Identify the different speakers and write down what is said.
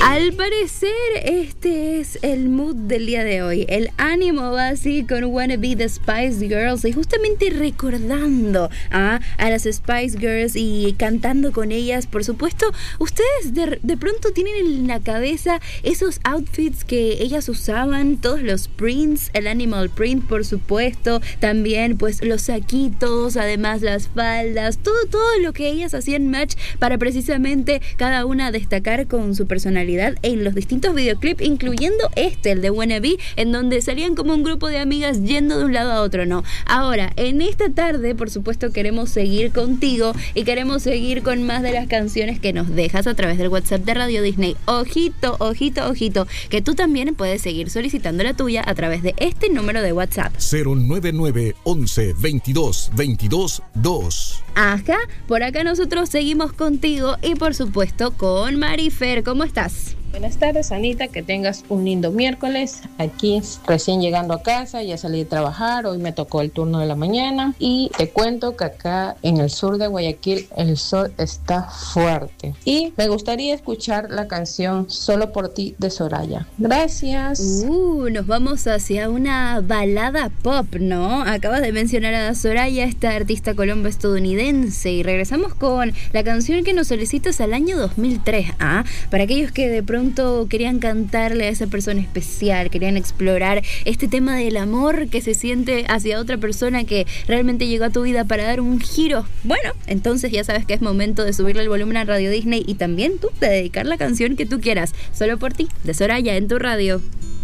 Speaker 1: Al parecer este es el mood del día de hoy. El ánimo va así con Wanna Be the Spice Girls y justamente recordando a las Spice Girls y cantando con ellas. Por supuesto, ustedes de pronto tienen en la cabeza esos outfits que ellas usaban, todos los prints, el animal print por supuesto, también pues los saquitos, además las faldas, todo lo que ellas hacían match para precisamente cada una destacar con su personalidad en los distintos videoclips, incluyendo el de Wanna Be, en donde salían como un grupo de amigas yendo de un lado a otro, ¿no? Ahora, en esta tarde, por supuesto, queremos seguir contigo y queremos seguir con más de las canciones que nos dejas a través del WhatsApp de Radio Disney. Ojito, que tú también puedes seguir solicitando la tuya a través de este número de WhatsApp.
Speaker 2: 099 11 22 22 2.
Speaker 1: Ajá, por acá nosotros seguimos contigo y por supuesto con Marifer. ¿Cómo estás?
Speaker 3: Buenas tardes, Anita, que tengas un lindo miércoles. Aquí recién llegando a casa, ya salí de trabajar, hoy me tocó el turno de la mañana y te cuento que acá en el sur de Guayaquil el sol está fuerte y me gustaría escuchar la canción Solo por ti de Soraya. Gracias.
Speaker 1: Nos vamos hacia una balada pop, ¿no? Acabas de mencionar a Soraya, esta artista colombo-estadounidense, y regresamos con la canción que nos solicitas al año 2003, para aquellos que de pronto querían cantarle a esa persona especial, querían explorar este tema del amor que se siente hacia otra persona que realmente llegó a tu vida para dar un giro. Bueno, entonces ya sabes que es momento de subirle el volumen a Radio Disney y también tú de dedicar la canción que tú quieras. Solo por ti, de Soraya, en tu radio.